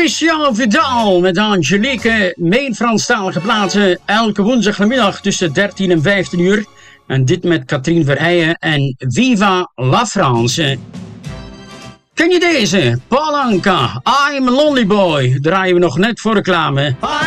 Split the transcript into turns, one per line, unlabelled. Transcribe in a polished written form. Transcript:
Christian Vidal met Angelique. Meer Franstalige platen elke woensdagmiddag tussen 13 en 15 uur. En dit met Katrien Verheijen en Viva la France. Ken je deze? Paul Anka, I'm a Lonely Boy. Draaien we nog net voor reclame.